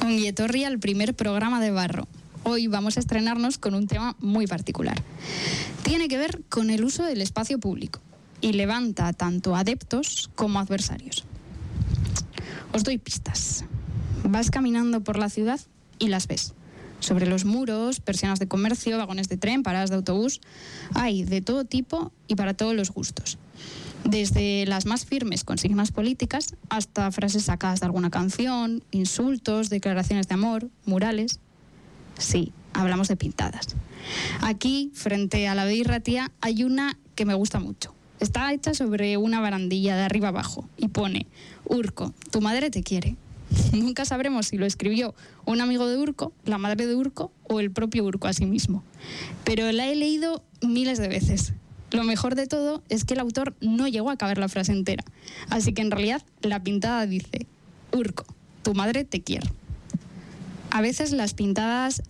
Ongi etorri al primer programa de Barro. Hoy vamos a estrenarnos con un tema muy particular. Tiene que ver con el uso del espacio público y levanta tanto adeptos como adversarios. Os doy pistas. Vas caminando por la ciudad y las ves. Sobre los muros, persianas de comercio, vagones de tren, paradas de autobús. Hay de todo tipo y para todos los gustos. Desde las más firmes consignas políticas hasta frases sacadas de alguna canción, insultos, declaraciones de amor, murales. Sí, hablamos de pintadas. Aquí, frente a la de Irratia, hay una que me gusta mucho. Está hecha sobre una barandilla de arriba abajo y pone: Urco, tu madre te quiere. Nunca sabremos si lo escribió un amigo de Urco, la madre de Urco o el propio Urco a sí mismo. Pero la he leído miles de veces. Lo mejor de todo es que el autor no llegó a acabar la frase entera. Así que en realidad la pintada dice: Urco, tu madre te quiere. A veces las pintadas